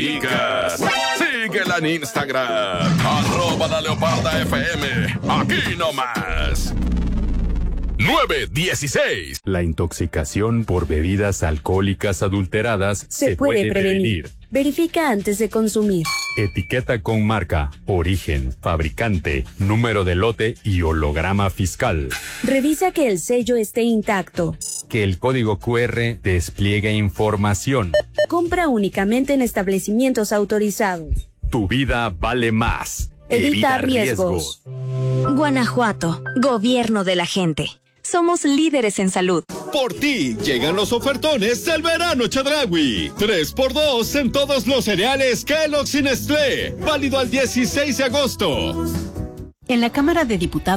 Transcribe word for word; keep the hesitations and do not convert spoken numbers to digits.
Icas. Síguela en Instagram. Arroba la Leoparda F M. Aquí nomás. nueve dieciséis. La intoxicación por bebidas alcohólicas adulteradas se, se puede, puede prevenir. prevenir. Verifica antes de consumir. Etiqueta con marca, origen, fabricante, número de lote y holograma fiscal. Revisa que el sello esté intacto. Que el código cu erre despliegue información. Compra únicamente en establecimientos autorizados. Tu vida vale más. Evita, Evita riesgos. riesgos. Guanajuato, gobierno de la gente. Somos líderes en salud. Por ti llegan los ofertones del verano Chedraui. tres por dos en todos los cereales Kellogg's y Nestlé. Válido al dieciséis de agosto. En la Cámara de Diputados